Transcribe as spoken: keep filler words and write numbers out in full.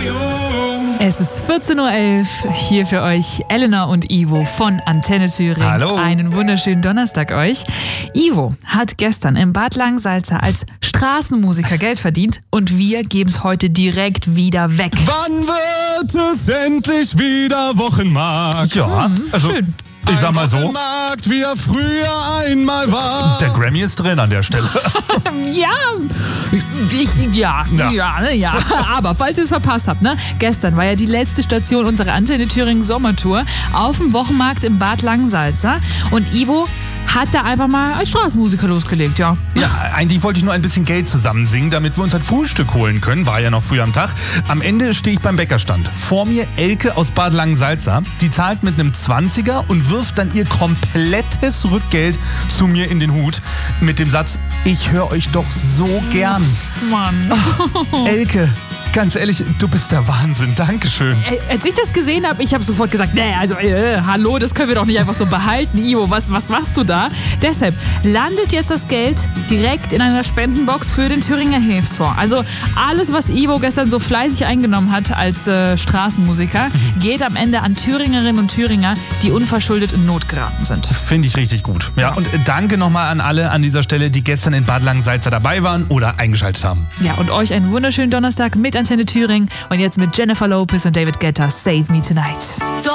Es ist vierzehn Uhr elf, hier für euch Elena und Ivo von Antenne Thüringen. Hallo. Einen wunderschönen Donnerstag euch. Ivo hat gestern im Bad Langensalza als Straßenmusiker Geld verdient und wir geben es heute direkt wieder weg. Wann wird es endlich wieder Wochenmarkt? Ja, also Schön. ich sag mal so, Wochenmarkt, wie er früher einmal war. der Grammy ist drin an der Stelle. Ja, ich, ja, ja, Ja. ja, ja. Aber falls ihr es verpasst habt, ne? Gestern war ja die letzte Station unserer Antenne Thüringen Sommertour auf dem Wochenmarkt im Bad Langensalza und Ivo hat da einfach mal als Straßenmusiker losgelegt, ja. Ja, eigentlich wollte ich nur ein bisschen Geld zusammensingen, damit wir uns ein Frühstück holen können. War ja noch früh am Tag. Am Ende stehe ich beim Bäckerstand. Vor mir Elke aus Bad Langensalza. Die zahlt mit einem Zwanziger und wirft dann ihr komplettes Rückgeld zu mir in den Hut. Mit dem Satz, ich höre euch doch so gern. Mann. Elke, ganz ehrlich, du bist der Wahnsinn. Dankeschön. Als ich das gesehen habe, ich habe sofort gesagt, nee, also äh, hallo, das können wir doch nicht einfach so behalten. Ivo, was, was machst du da? Deshalb landet jetzt das Geld direkt in einer Spendenbox für den Thüringer Hilfsfonds. Also alles, was Ivo gestern so fleißig eingenommen hat als äh, Straßenmusiker, geht am Ende an Thüringerinnen und Thüringer, die unverschuldet in Not geraten sind. Finde ich richtig gut. Ja, und danke nochmal an alle an dieser Stelle, die gestern in Bad Langensalza dabei waren oder eingeschaltet haben. Ja, und euch einen wunderschönen Donnerstag mit Antenne Thüringen und jetzt mit Jennifer Lopez und David Guetta, Save Me Tonight.